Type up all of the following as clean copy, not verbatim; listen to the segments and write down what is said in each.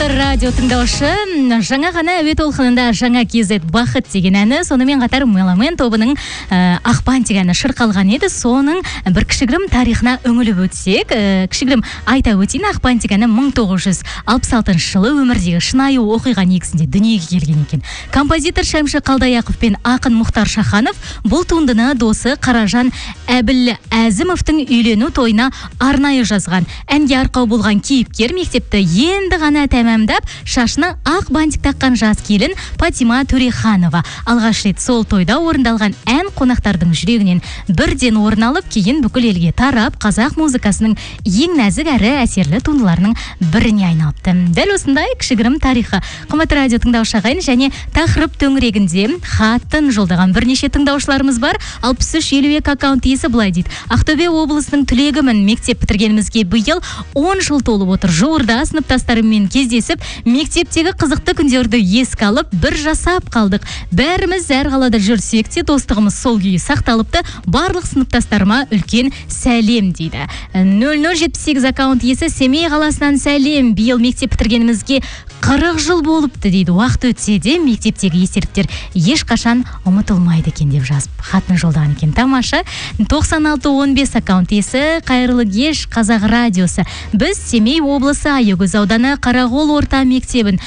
радио тыңдаушы, жаңа ғана әуе толқынында жаңа кезет бақыт деген әні, сонымен қатар Меломен тобының Ақпан деген әні шырқалған еді. Соның бір кішігірім тарихына үңіліп өтсек, кішігірім айта өтейін, Ақпан деген әні 1966 жылы өмірдегі шынайы оқиға негізінде дүниеге келген екен. Композитор Шәмші Қалдаяқов пен ақын Мұхтар Шаханов бұл туындыны досы Қаражан Әбіл Әзімовтың үйлену тойына арнайы жазған. Әнге арқау болған кейіпкер мектепті енді ғана тәмамдап, шашына ақ бантик таққан жас келін Патима Төреханова. Алғаш рет сол тойда орындалған ән қонақтардың жүрегінен бірден орын алып, кейін бүкіл елге тарап, қазақ музыкасының ең нәзік әрі әсерлі туындыларының біріне айналыпты. Дәл осындай кішігірім тарихы қымбатты радио тыңдаушы ағайын, және тақырып төңірегінде хатын жолдаған бірнеше тыңдаушыларымыз бар. 6352 аккаунт иесі былай дейді: Ақтөбе облысының түлегімін, мектеп бітіргенімізге биыл 10 жыл толып отыр. Жуырда сыныптастарыммен кездесіп, мектептегі қызықты күндерді еске алып, бір жасап қалдық. Бәріміз әр қалада жүрсек те, достығымыз сол күйі сақталыпты. Барлық сыныптастарыма үлкен сәлем дейді. 0078 аккаунт иесі: Семей қаласынан сәлем. Биыл мектеп бітіргенімізге 40 жыл болыпты дейді. Уақыт өтсе де мектептегі естеліктер ешқашан ұмытылмайды екен деп жазып хатын жолдаған екен. Тамаша. 9615 аккаунт иесі: қайырлы кеш қазақ радиосы. Біз Семей облысы Аягөз ауданы Қарағол орта мектебін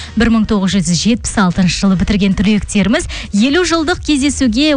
1976 жылы бітірген түлектеріміз 50 жылдық кездесуге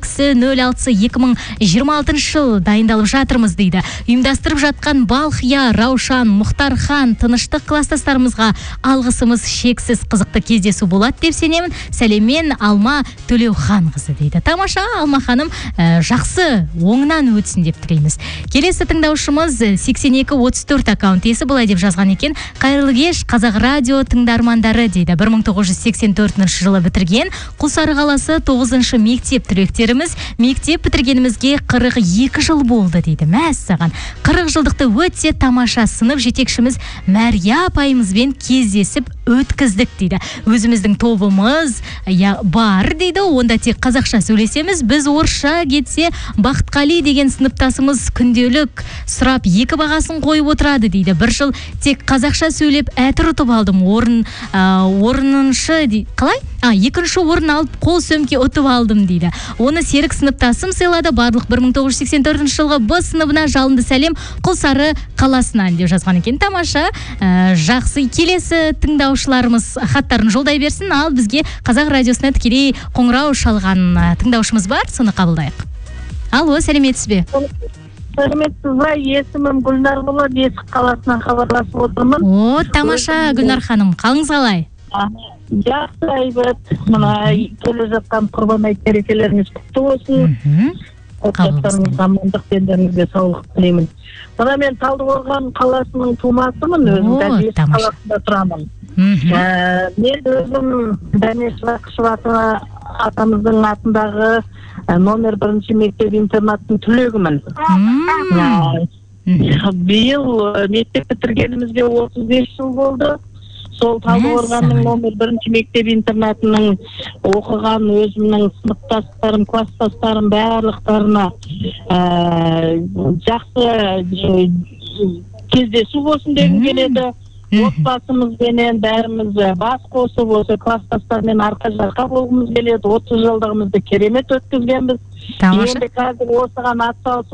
12.06.2026 жыл дайындалып жатырмыз дейді. Ұйымдастырып жатқан Балқия, Раушан, Мұхтархан, Тыныштық кластастарымызға алғысымыз шексіз. Қызықты кездесу болады деп сенемін. Сәлеммен Алма Төлеухан қызы дейді. Тамаша. Алма ханым жақсы оңынан өтсін деп тілейміз. Келесі тыңдаушымыз 8234 аккаунт иесі былай деп жазған екен: қайырлы кеш қазақ радио тыңдармандары дейді. 1984 жылы бітірген Құлсары қаласы 9-шы мектеп түлектеріміз, мектеп бітіргенімізге 42 жыл болды дейді. Мәссаған. 40 жылдықты өте тамаша. Сынып жетекшіміз Мәрия апайымызбен кездесіп өткіздік дейді. Өзіміздің тобымыз бар дейді. Онда тек қазақша сөйлесеміз. Біз орысша кетсе, Бақытқали деген сыныптасымыз күнделік сұрап 2 бағасын қойып отырады дейді. Bir жыл тек қазақша сөйлеп әтір ұтып алдым. Екінші орын алып қол сөмке ұтып алдым дейді. Оны серік сыныптасым сыйлады. Барлық 1984 жылғы Б сыныбына жалынды сәлем Құлсары қаласынан деп жазған екен. Тамаша. Жақсы. Келесі тыңдаушыларымыз хаттарын жолдай берсін. Ал бізге қазақ радиосына тікелей қоңырау шалған тыңдаушымыз бар. Соны қабылдайық. Алло, сәлеметсіз бе? Сәлеметсіз бе? Есімім Гүлнар болады. Есік қаласынан хабарласып отырмын. О, тамаша Гүлнар ханым. Қалыңыз қалай? Жақсы, айбат. Мына келе жатқан құрбан айт мерекелеріңіз құтты болсын. Отбасыларыңызға амандық, дендеріңізге саулық тілеймін. Мына мен Талдықорған қаласының тумасымын, өзім Есік қаласында тұрамын. Мен өзім Дәнеш Рақышев атамыздың атындағы номер 1 мектеп интернаттың түлегімін. Биыл мектеп бітіргенімізге 35 жыл болды. Сол Талдықорғанның номер 1 мектеп интернатының оқыған өзімнің сыныптастарым, класстастарым барлықтарына жақсы кездесу болсын дегім келеді. Отбасымызбенен бәріміз бас қосып, осы класстастармен арқа-жарқа болғымыз келеді. 30 жылдығымызды керемет өткізгенбіз. Енді қазір осыған атсалысып